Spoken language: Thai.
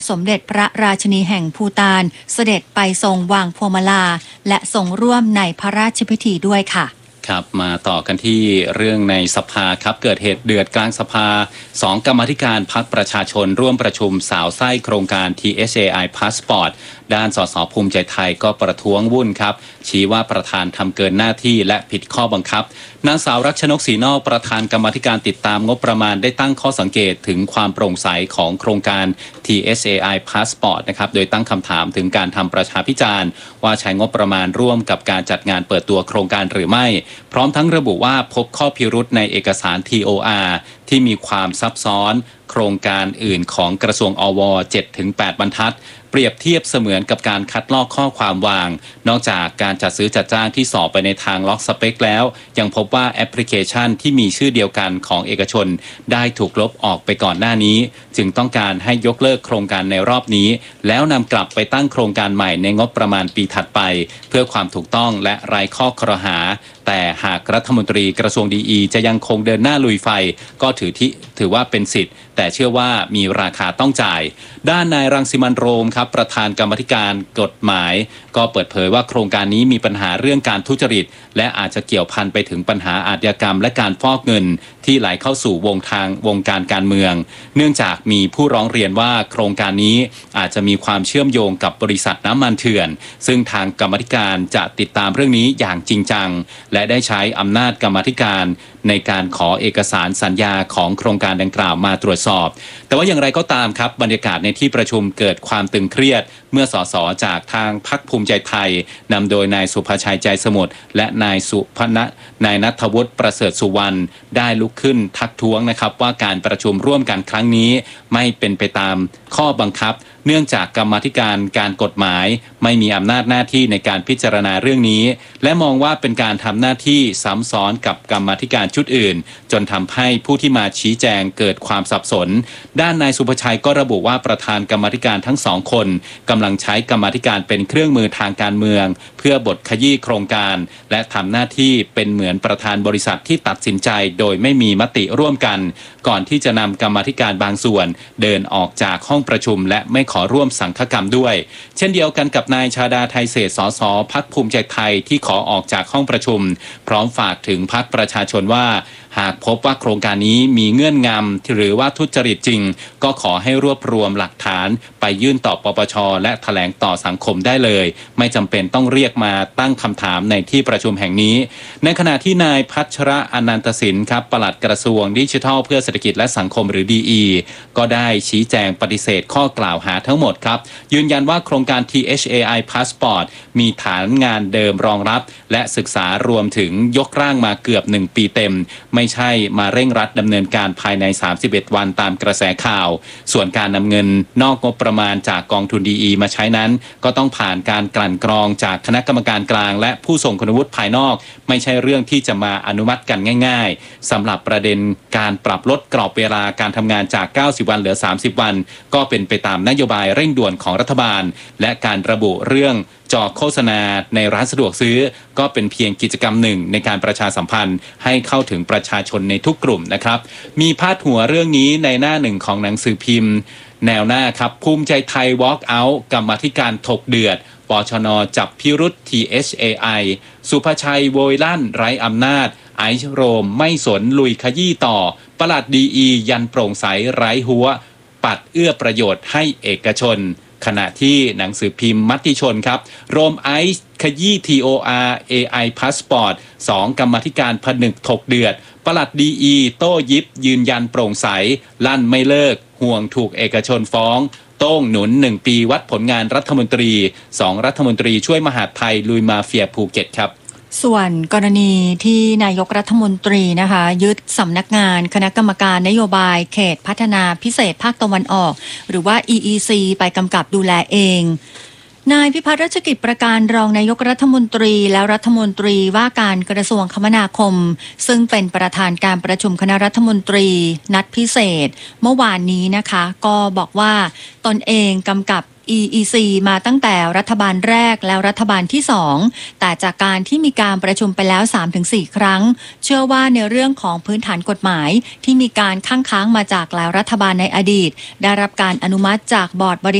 สมเด็จพระราชินีแห่งภูฏานเสด็จไปทรงวางพวงมาลาและทรงร่วมในพระราชพิธีด้วยค่ะครับมาต่อกันที่เรื่องในสภาครับเกิดเหตุเดือดกลางสภา2กรรมาธิการพรรคประชาชนร่วมประชุมสาวไส้โครงการ TSAI Passport ด้านสสภูมิใจไทยก็ประท้วงวุ่นครับชี้ว่าประธานทำเกินหน้าที่และผิดข้อบังคับนางสาวรัชนกศรีนอกประธานกรรมาธิการติดตามงบประมาณได้ตั้งข้อสังเกตถึงความโปร่งใสของโครงการ TSAI Passport นะครับโดยตั้งคำถามถึงการทำประชาพิจารณ์ว่าใช้งบประมาณร่วมกับการจัดงานเปิดตัวโครงการหรือไม่พร้อมทั้งระบุว่าพบข้อพิรุธในเอกสาร TOR ที่มีความซับซ้อนโครงการอื่นของกระทรวงอว 7-8 บรรทัดเปรียบเทียบเสมือนกับการคัดลอกข้อความวางนอกจากการจัดซื้อจัดจ้างที่สอบไปในทางล็อกสเปคแล้วยังพบว่าแอปพลิเคชันที่มีชื่อเดียวกันของเอกชนได้ถูกลบออกไปก่อนหน้านี้จึงต้องการให้ยกเลิกโครงการในรอบนี้แล้วนำกลับไปตั้งโครงการใหม่ในงบประมาณปีถัดไปเพื่อความถูกต้องและไร้ข้อครหาแต่หากรัฐมนตรีกระทรวงดีจะยังคงเดินหน้าลุยไฟก็ถือว่าเป็นสิทธิ์แต่เชื่อว่ามีราคาต้องจ่ายด้านนายรังสิมันต์โรมครับประธานกรรมธิการกฎหมายก็เปิดเผยว่าโครงการนี้มีปัญหาเรื่องการทุจริตและอาจจะเกี่ยวพันไปถึงปัญหาอาชญากรรมและการฟอกเงินที่ไหลเข้าสู่วงการการเมืองเนื่องจากมีผู้ร้องเรียนว่าโครงการนี้อาจจะมีความเชื่อมโยงกับบริษัทน้ำมันเถื่อนซึ่งทางกรรมธิการจะติดตามเรื่องนี้อย่างจริงจังและได้ใช้อำนาจกรรมธิการในการขอเอกสารสัญญาของโครงการดังกล่าวมาตรวจสอบแต่ว่าอย่างไรก็ตามครับบรรยากาศในที่ประชุมเกิดความตึงเครียดเมื่อสสจากทางพรรคภูมิใจไทยนำโดยนายสุภชัยใจสมุทรและนายณัฐวุฒิประเสริฐสุวรรณได้ลุกขึ้นทักท้วงนะครับว่าการประชุมร่วมกันครั้งนี้ไม่เป็นไปตามข้อบังคับเนื่องจากกรรมาธิการการกฎหมายไม่มีอำนาจหน้าที่ในการพิจารณาเรื่องนี้และมองว่าเป็นการทำหน้าที่ซ้ำซ้อนกับกรรมาธิการชุดอื่นจนทำให้ผู้ที่มาชี้แจงเกิดความสับสนด้านนายสุภชัยก็ระบุว่าประธานกรรมาธิการทั้งสองคนกำลังใช้กรรมาธิการเป็นเครื่องมือทางการเมืองเพื่อบดขยี้โครงการและทำหน้าที่เป็นเหมือนประธานบริษัทที่ตัดสินใจโดยไม่มีมติร่วมกันก่อนที่จะนำกรรมาธิการบางส่วนเดินออกจากห้องประชุมและไม่ขอร่วมสังฆกรรมด้วยเช่นเดียวกันกับนายชาดาไทเศษสสพรรคภูมิใจไทยที่ขอออกจากห้องประชุมพร้อมฝากถึงพรรคประชาชนว่าหากพบว่าโครงการนี้มีเงื่อนงำหรือว่าทุจริตจริงก็ขอให้รวบรวมหลักฐานไปยื่นต่อปปชและแถลงต่อสังคมได้เลยไม่จำเป็นต้องเรียกมาตั้งคำถามในที่ประชุมแห่งนี้ในขณะที่นายพัชระอนันตสินครับปลัดกระทรวงดิจิทัลเพื่อเศรษฐกิจและสังคมหรือ DE ก็ได้ชี้แจงปฏิเสธข้อกล่าวหาทั้งหมดครับยืนยันว่าโครงการ THAI Passport มีฐานงานเดิมรองรับและศึกษารวมถึงยกร่างมาเกือบ1ปีเต็มไม่ใช่มาเร่งรัดดำเนินการภายใน31วันตามกระแสข่าวส่วนการนำเงินนอกงบประมาณจากกองทุน DE มาใช้นั้นก็ต้องผ่านการกลั่นกรองจากคณะกรรมการกลางและผู้ทรงคุณวุฒิภายนอกไม่ใช่เรื่องที่จะมาอนุมัติกันง่ายๆสำหรับประเด็นการปรับลดกรอบเวลาการทำงานจาก90วันเหลือ30วันก็เป็นไปตามนโยบายเร่งด่วนของรัฐบาลและการระบุเรื่องจอโฆษณาในร้านสะดวกซื้อก็เป็นเพียงกิจกรรมหนึ่งในการประชาสัมพันธ์ให้เข้าถึงประชาชนในทุกกลุ่มนะครับมีพาดหัวเรื่องนี้ในหน้าหนึ่งของหนังสือพิมพ์แนวหน้าครับภูมิใจไทย walk out กรรมาธิการถกเดือดปชน.จับพิรุธ THAI สุภชัยโวยลั่นไร้อำนาจไอซ์โรมไม่สนลุยขยี้ต่อปลัดDEยันโปร่งใสไร้หัวปัดเอื้อประโยชน์ให้เอกชนขณะที่หนังสือพิมพ์มติชนครับโรมไอซ์ขยี้ TOR AI Passport 2กรรมาธิการผนึกถกเดือดปลัดDEโต้ยิบยืนยันโปร่งใสลั่นไม่เลิกห่วงถูกเอกชนฟ้องโต้งหนุน1ปีวัดผลงานรัฐมนตรี2รัฐมนตรีช่วยมหาดไทยลุยมาเฟียภูเก็ตครับส่วนกรณีที่นายกรัฐมนตรีนะคะยึดสำนักงานคณะกรรมการนโยบายเขตพัฒนาพิเศษภาคตะวันออกหรือว่า EEC ไปกำกับดูแลเองนายพิพัฒน์รัชกิจประการรองนายกรัฐมนตรีและรัฐมนตรีว่าการกระทรวงคมนาคมซึ่งเป็นประธานการประชุมคณะรัฐมนตรีนัดพิเศษเมื่อวานนี้นะคะก็บอกว่าตนเองกำกับ EEC มาตั้งแต่รัฐบาลแรกแล้วรัฐบาลที่2แต่จากการที่มีการประชุมไปแล้ว 3-4 ครั้งเชื่อว่าในเรื่องของพื้นฐานกฎหมายที่มีการค้างมาจากหลายรัฐบาลในอดีตได้รับการอนุมัติจากบอร์ดบริ